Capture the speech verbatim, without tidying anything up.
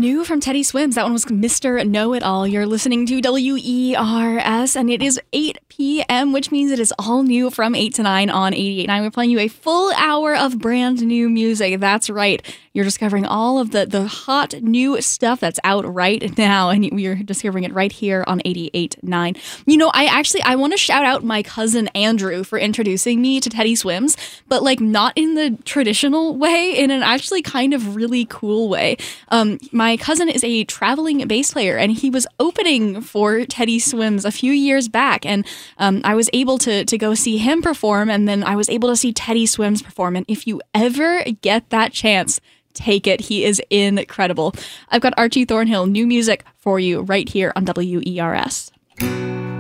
New from Teddy Swims. That one was Mister Know-It-All. You're listening to W E R S, and it is eight p.m., which means it is all new from eight to nine on eighty-eight point nine. We're playing you a full hour of brand new music. That's right. You're discovering all of the, the hot new stuff that's out right now, and we're discovering it right here on eighty-eight point nine. You know, I actually, I want to shout out my cousin Andrew for introducing me to Teddy Swims, but like not in the traditional way, in an actually kind of really cool way. Um, my cousin is a traveling bass player, and he was opening for Teddy Swims a few years back, and um, I was able to to go see him perform, and then I was able to see Teddy Swims perform. And if you ever get that chance, take it. He is incredible. I've got Archie Thornhill, new music for you right here on W E R S.